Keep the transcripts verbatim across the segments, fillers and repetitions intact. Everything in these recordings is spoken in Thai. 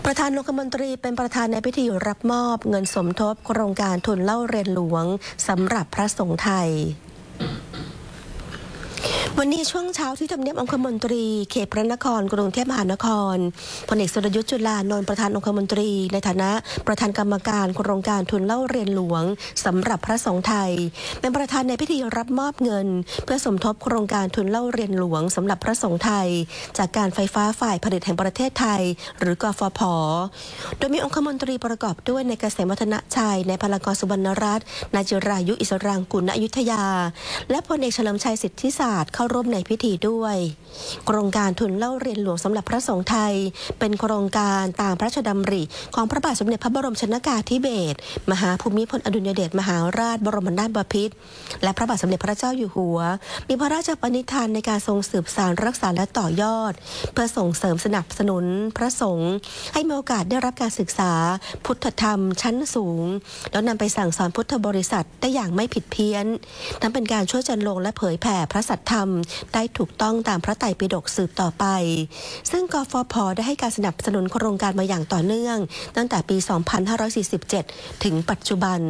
ประธานองคมนตรีเป็นประธานในพิธีรับมอบเงินสมทบโครงการทุนเล่าเรียนหลวงสำหรับพระสงฆ์ไทยวันนี้ช่วงเช้าที่ทำเนียบองคมนตรีเขตพระนครกรุงเทพมหานครพลเอกสุรยุทธ์จุลานนท์ประธานองคมนตรีในฐานะประธานกรรมการโครงการทุนเล่าเรียนหลวงสำหรับพระสงฆ์ไทยเป็นประธานในพิธีรับมอบเงินเพื่อสมทบโครงการทุนเล่าเรียนหลวงสำหรับพระสงฆ์ไทยจากการไฟฟ้าฝ่ายผลิตแห่งประเทศไทยหรือกฟผ.โดยมีองคมนตรีประกอบด้วยในเกษมวัฒนชัยในพลากรสุวรรณรัตน์นายจิรายุอิสรางกุลณอยุธยาและพลเอกเฉลิมชัยสิทธิศาสตร์เข้าร่วมในพิธีด้วยโครงการทุนเล่าเรียนหลวงสำหรับพระสงฆ์ไทยเป็นโครงการตามพระราชดำริของพระบาทสมเด็จพระบรมชนกาธิเบศรมหาภูมิพลอดุลยเดชมหาราชบรมนาถบพิตรและพระบาทสมเด็จพระเจ้าอยู่หัวมีพระราชปณิธานในการทรงสืบสานรักษาและต่อยอดเพื่อส่งเสริมสนับสนุนพระสงฆ์ให้มีโอกาสได้รับการศึกษาพุทธธรรมชั้นสูงแล้วนำไปสั่งสอนพุทธบริษัทได้อย่างไม่ผิดเพี้ยนทั้งเป็นการช่วยจันลงและเผยแผ่พระสัทธรรมได้ถูกต้องตามพระไตรปิฎกสืบต่อไปซึ่งกฟผ.ได้ให้การสนับสนุนโครงการมาอย่างต่อเนื่องตั้งแต่ปี สองพันห้าร้อยสี่สิบเจ็ด ถึงปัจจุบัน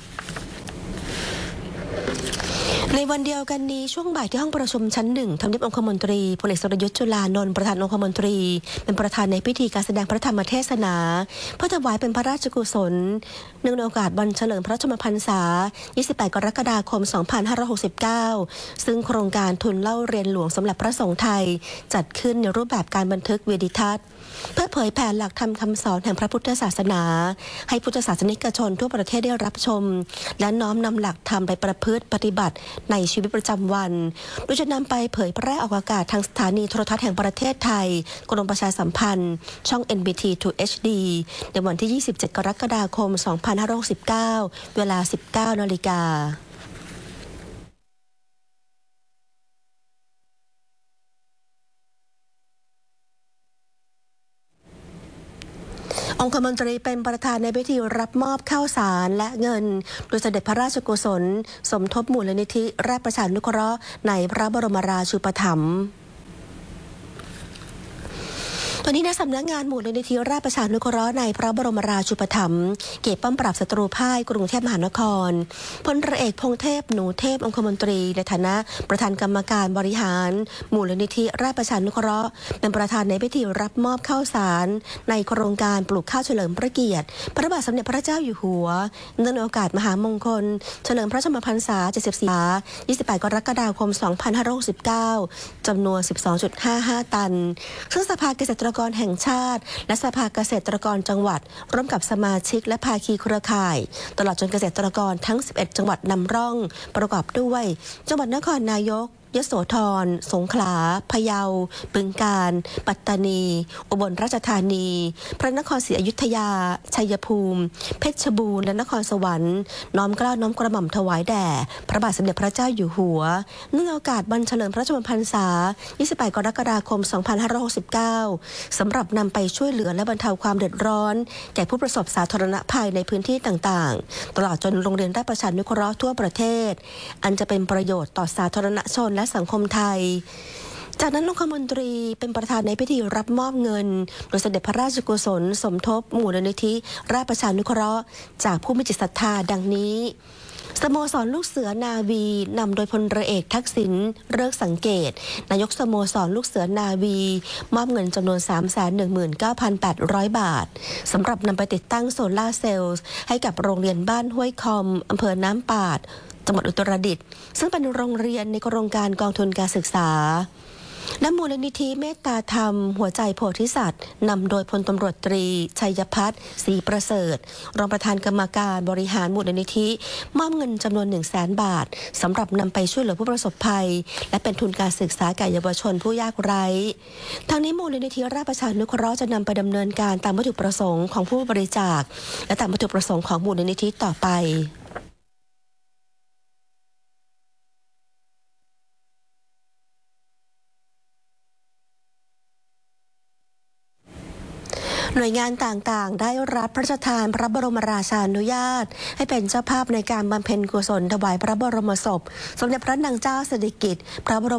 ในวันเดียวกันนี้ช่วงบ่ายที่ห้องประชุมชั้นหนึ่งทำเนียบองคมนตรีพลเอกสุรยุทธ์จุลานนท์ประธานองคมนตรีเป็นประธานในพิธีการแสดงพระธรรมเทศนาเพื่อถวายเป็นพระราชกุศลเนื่องในโอกาสวันเฉลิมพระชนมพรรษา ยี่สิบแปด กรกฎาคม สองพันห้าร้อยหกสิบเก้า ซึ่งโครงการทุนเล่าเรียนหลวงสำหรับพระสงฆ์ไทยจัดขึ้นในรูปแบบการบันทึกวิดีทัศน์เพื่อเผยแผ่หลักธรรมคำสอนแห่งพระพุทธศาสนาให้พุทธศาสนิกชนทั่วประเทศได้รับชมและน้อมนำหลักธรรมไปประพฤติปฏิบัติในชีวิตประจำวันโดยจะนำไปเผยแพร่ออกอากาศทางสถานีโทรทัศน์แห่งประเทศไทยกรมประชาสัมพันธ์ช่อง เอ็น บี ที ทู เอช ดี ในวันที่ ยี่สิบเจ็ด กรกฎาคม สองพันห้าร้อยหกสิบเก้า เวลา สิบเก้า นาฬิกาองคมนตรีเป็นประธานในพิธีรับมอบข้าวสารและเงินโดยเสด็จพระราชกุศลสมทบมูลนิธิราชประชานุเคราะห์ในพระบรมราชูปถัมภ์ตอนนี้ณสำนักงานมูลนิธิราชประชานุเคราะห์ในพระบรมราชูปถัมภ์เขตป้อมปราบศัตรูพ่ายกรุงเทพมหานครพลเรือเอกพงษ์เทพหนูเทพองคมนตรีในฐานะประธานกรรมการบริหารมูลนิธิราชประชานุเคราะห์เป็นประธานในพิธีรับมอบข้าวสารในโครงการปลูกข้าวเฉลิมพระเกียรติพระบาทสมเด็จพระเจ้าอยู่หัวเนื่องในโอกาสมหามงคลเฉลิมพระชนมพรรษาเจ็ดสิบสี่ ยี่สิบแปด กรกฎาคม สองพันห้าร้อยหกสิบเก้า จำนวน สิบสองจุดห้าห้า ตันซึ่งสภาเกษตรกรแห่งชาติและสภาเกษตรกรจังหวัดร่วมกับสมาชิกและภาคีเครือข่ายตลอดจนเกษตรกรทั้งสิบเอ็ดจังหวัดนำร่องประกอบด้วยจังหวัดนครนายกยโสธรสงขลาพะเยาบึงกาฬปัตตานีอุบลราชธานีพระนครศรีอยุธยาชัยภูมิเพชรบูรณ์และนครสวรรค์น้อมเกล้าน้อมกระหม่อมถวายแด่พระบาทสมเด็จพระเจ้าอยู่หัวเนื่องในโอกาสวันเฉลิมพระชนมพรรษา ยี่สิบแปด กรกฎาคม สองพันห้าร้อยหกสิบเก้า สำหรับนำไปช่วยเหลือและบรรเทาความเดือดร้อนแก่ผู้ประสบสาธารณภัยในพื้นที่ต่างๆตลอดจนโรงเรียนราชประชานุเคราะห์ทั่วประเทศอันจะเป็นประโยชน์ต่อสาธารณชนและสังคมไทยจากนั้นองคมนตรีเป็นประธานในพิธีรับมอบเงินโดยเสด็จพระราชกุศลสมทบมูลนิธิราชประชานุเคราะห์จากผู้มีจิตศรัทธาดังนี้สโมสรลูกเสือนาวีนำโดยพลเรือเอกทักษิณเลิกสังเกตนายกสโมสรลูกเสือนาวีมอบเงินจำนวน สามแสนหนึ่งหมื่นเก้าพันแปดร้อย บาทสำหรับนำไปติดตั้งโซลาร์เซลล์ให้กับโรงเรียนบ้านห้วยคอมอำเภอน้ำปาดจังหวัดอุตรดิตถ์ซึ่งเป็นโรงเรียนในโครงการกองทุนการศึกษาและมูลนิธิเมตตาธรรมหัวใจโพธิสัตว์นำโดยพลตำรวจตรีชัยพัฒน์ศรีประเสริฐรองประธานกรรมการบริหารมูลนิธิมอบเงินจำนวน หนึ่งแสน บาทสำหรับนำไปช่วยเหลือผู้ประสบภัยและเป็นทุนการศึกษาแก่เยาวชนผู้ยากไร้ทางนี้มูลนิธิราชประชานุเคราะห์จะนำไปดำเนินการตามวัตถุประสงค์ของผู้บริจาคและตามวัตถุประสงค์ของมูลนิธิต่อไป หน่วยงานต่างๆได้รับพระราชทานพระบรมราชานุญาตให้เป็นเจ้าภาพในการบำเพ็ญกุศลถวายพระบรมศพสมเด็จพระนางเจ้าสิริกิติ์พระบรม